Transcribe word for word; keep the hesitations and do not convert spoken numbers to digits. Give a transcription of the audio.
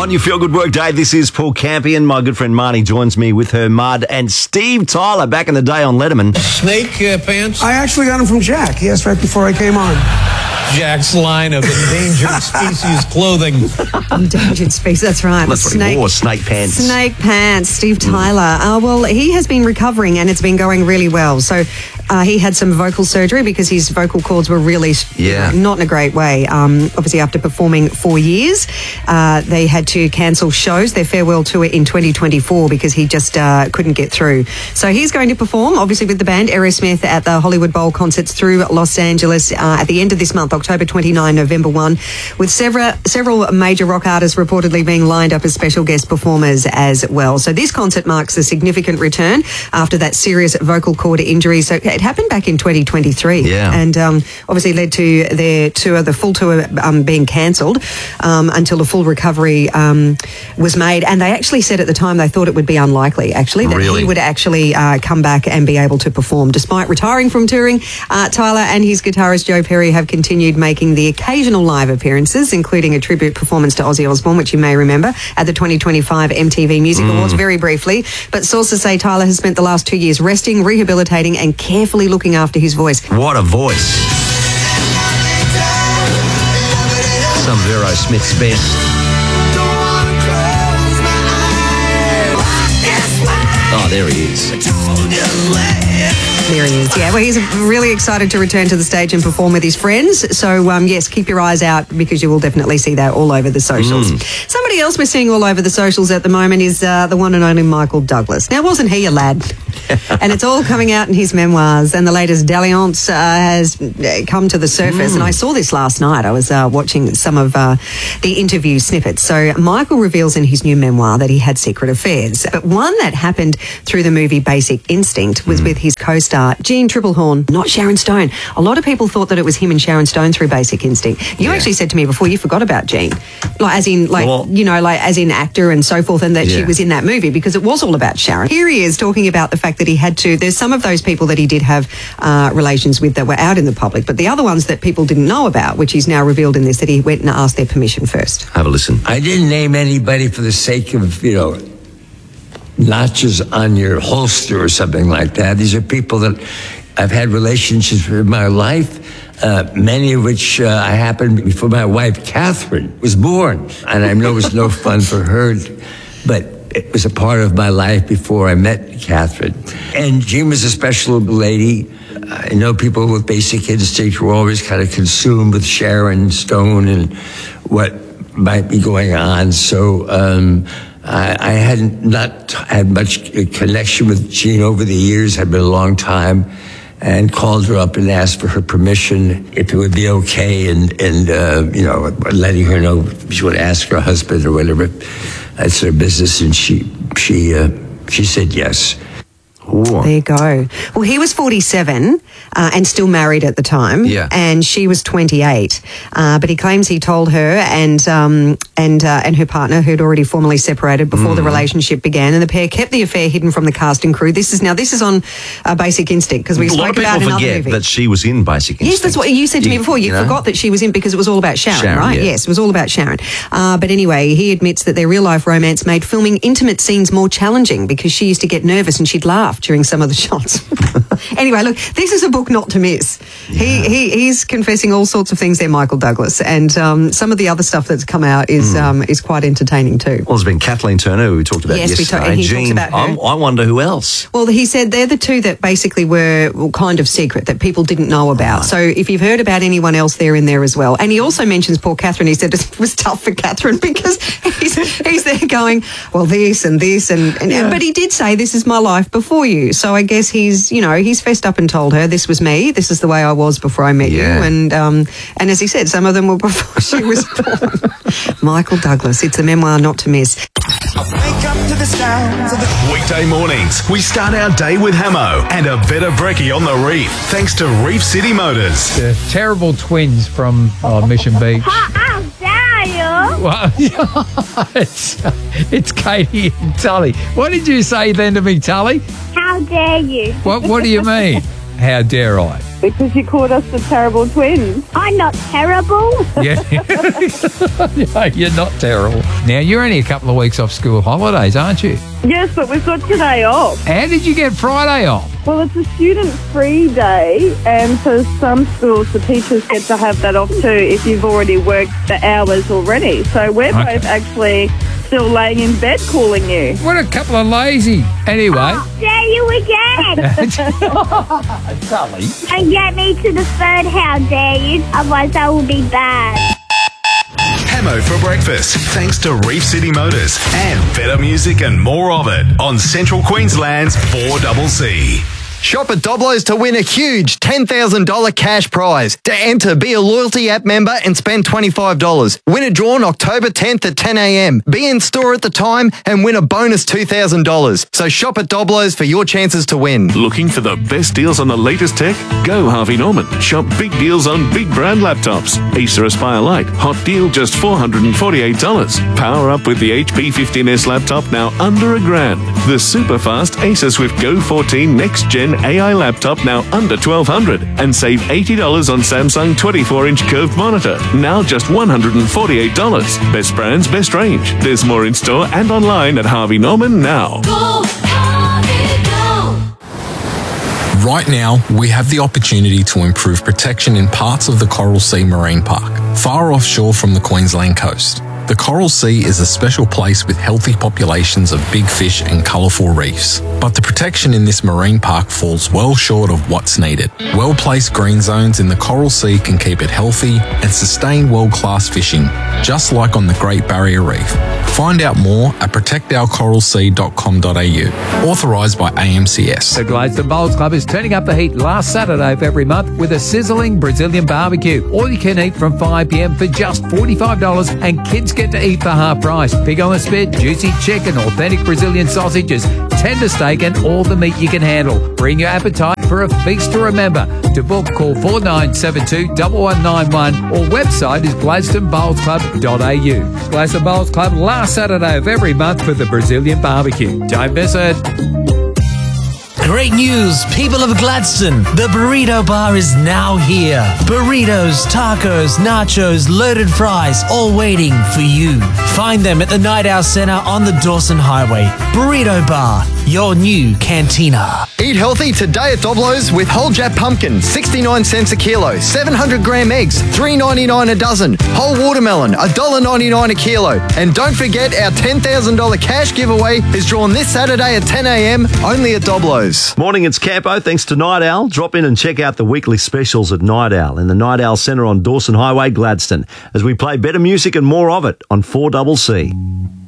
On your Feel Good Work Day, this is Paul Campion. My good friend Marnie joins me with her mud. And Steve Tyler, back in the day on Letterman. Snake uh, pants? I actually got them from Jack, yes, right before I came on. Jack's line of endangered species clothing. Endangered species, that's right. That's what he wore, snake pants. Snake pants, Steve Tyler. Uh, well, he has been recovering and it's been going really well. So uh, he had some vocal surgery because his vocal cords were really Yeah. you know, not in a great way. Um, obviously, after performing for years, uh, they had to cancel shows, their farewell tour in twenty twenty-four because he just uh, couldn't get through. So he's going to perform, obviously, with the band Aerosmith at the Hollywood Bowl concerts through Los Angeles uh, at the end of this month, October twenty-ninth, November first, with several several major rock artists reportedly being lined up as special guest performers as well. So this concert marks a significant return after that serious vocal cord injury. So it happened back in twenty twenty-three. Yeah. And um, obviously led to their tour, the full tour um, being cancelled um, until a full recovery um, was made. And they actually said at the time they thought it would be unlikely, actually, that Really? he would actually uh, come back and be able to perform. Despite retiring from touring, uh, Tyler and his guitarist Joe Perry have continued making the occasional live appearances, including a tribute performance to Ozzy Osbourne, which you may remember, at the twenty twenty-five M T V Music Awards, very briefly. But sources say Tyler has spent the last two years resting, rehabilitating and carefully looking after his voice. What a voice. Some of Aerosmith's best. Oh, there he is. There he is. Yeah, well, he's really excited to return to the stage and perform with his friends. So, um, yes, keep your eyes out because you will definitely see that all over the socials. Mm. Somebody else we're seeing all over the socials at the moment is uh, the one and only Michael Douglas. Now, wasn't he a lad? And it's all coming out in his memoirs, and the latest dalliance uh, has come to the surface. Mm. And I saw this last night. I was uh, watching some of uh, the interview snippets. So Michael reveals in his new memoir that he had secret affairs. But one that happened through the movie Basic Instinct was mm. with his co-star, Jean Triplehorn, not Sharon Stone. A lot of people thought that it was him and Sharon Stone through Basic Instinct. You yeah. actually said to me before you forgot about Jean, like as in, like well, you know, like as in actor and so forth, and that yeah. she was in that movie because it was all about Sharon. Here he is talking about the fact that he had to. There's some of those people that he did have uh, relations with that were out in the public, but the other ones that people didn't know about, which he's now revealed in this, that he went and asked their permission first. Have a listen. I didn't name anybody for the sake of, you know, notches on your holster or something like that. These are people that I've had relationships with in my life, uh, many of which uh, I happened before my wife, Catherine, was born. And I know it was no fun for her, but it was a part of my life before I met Catherine. And Jean was a special lady. I know people with Basic Instinct were always kind of consumed with Sharon Stone and what might be going on. So um, I, I hadn't not had much connection with Jean over the years. Had been a long time, and called her up and asked for her permission if it would be okay, and and uh, you know, letting her know if she would ask her husband or whatever. That's their business, and she she uh, she said yes. Ooh. There you go. Well, he was forty-seven uh, and still married at the time. Yeah. And she was twenty-eight. Uh, but he claims he told her and um, and uh, and her partner, who'd already formally separated before mm. the relationship began, and the pair kept the affair hidden from the cast and crew. This is now this is on uh, Basic Instinct because we a spoke lot of about people another forget movie. that she was in Basic Instinct. Yes, that's what you said to me before. You, you know? forgot that she was in because it was all about Sharon, Sharon right? Yeah. Yes, it was all about Sharon. Uh, but anyway, he admits that their real life romance made filming intimate scenes more challenging because she used to get nervous and she'd laugh during some of the shots. Anyway, look, this is a book not to miss. Yeah. He, he he's confessing all sorts of things there, Michael Douglas, and um, some of the other stuff that's come out is mm. um, is quite entertaining too. Well, there's been Kathleen Turner, who we talked about yes, yesterday. We talk, and he Jean, talks about her. I'm, I wonder who else. Well, he said they're the two that basically were kind of secret that people didn't know about. Right. So if you've heard about anyone else, they're in there as well. And he also mentions poor Catherine. He said it was tough for Catherine because he's, he's there going, well, this and this, and, and yeah. but he did say this is my life before you. So I guess he's, you know, he's fessed up and told her this was me, this is the way I was before I met yeah. you, and um, and as he said, some of them were before she was born. Michael Douglas, it's a memoir not to miss. Wake up to the sounds of the weekday mornings. We start our day with Hamo and a better brekkie on the reef, thanks to Reef City Motors. The terrible twins from uh, Mission Beach. How dare you? Well, it's, it's Katie and Tully. What did you say then to me, Tully? How dare you? What What do you mean? How dare I? because you called us the terrible twins. I'm not terrible. Yeah. Yeah, you're not terrible. Now, you're only a couple of weeks off school holidays, aren't you? Yes, but we've got today off. How did you get Friday off? Well, it's a student-free day, and for some schools, the teachers get to have that off too if you've already worked the hours already. So we're Okay. both actually still laying in bed calling you. What a couple of lazy. Anyway. Oh, dare you again? Tully. And get me to the third, how dare you? Otherwise, that will be bad. Hamo for breakfast, thanks to Reef City Motors and better music and more of it on Central Queensland's four C C. Shop at Doblo's to win a huge ten thousand dollars cash prize. To enter, be a loyalty app member and spend twenty-five dollars. Winner drawn October tenth at ten a.m. Be in store at the time and win a bonus two thousand dollars. So shop at Doblo's for your chances to win. Looking for the best deals on the latest tech? Go Harvey Norman. Shop big deals on big brand laptops. Acer Aspire Lite, hot deal just four hundred forty-eight dollars. Power up with the H P fifteen S laptop now under a grand. The super fast Acer Swift Go fourteen Next Gen A I laptop now under twelve hundred dollars. And save eighty dollars on Samsung twenty-four inch curved monitor, now just one hundred forty-eight dollars. Best brands, best range. There's more in store and online at Harvey Norman now. Right now, we have the opportunity to improve protection in parts of the Coral Sea Marine Park, far offshore from the Queensland coast. The Coral Sea is a special place with healthy populations of big fish and colourful reefs. But the protection in this marine park falls well short of what's needed. Well-placed green zones in the Coral Sea can keep it healthy and sustain world-class fishing, just like on the Great Barrier Reef. Find out more at protect our coral sea dot com dot a u. Authorised by A M C S. The Gladstone Bowls Club is turning up the heat last Saturday of every month with a sizzling Brazilian barbecue. All you can eat from five p.m. for just forty-five dollars, and kids get to eat for half price. Pig on the spit, juicy chicken, authentic Brazilian sausages, tender steak, and all the meat you can handle. Bring your appetite for a feast to remember. To book, call four nine seven two, one one nine one or website is gladstone bowls club dot a u. Gladstone Bowls Club last Saturday of every month for the Brazilian barbecue. Don't miss it. Great news, people of Gladstone. The Burrito Bar is now here. Burritos, tacos, nachos, loaded fries, all waiting for you. Find them at the Night Owl Centre on the Dawson Highway. Burrito Bar, your new cantina. Eat healthy today at Doblo's with whole Jap pumpkin, sixty-nine cents a kilo. seven hundred gram eggs, three ninety-nine a dozen. Whole watermelon, one dollar ninety-nine a kilo. And don't forget our ten thousand dollars cash giveaway is drawn this Saturday at ten a.m. only at Doblo's. Morning, it's Campo. Thanks to Night Owl. Drop in and check out the weekly specials at Night Owl in the Night Owl Centre on Dawson Highway, Gladstone, as we play better music and more of it on four C C.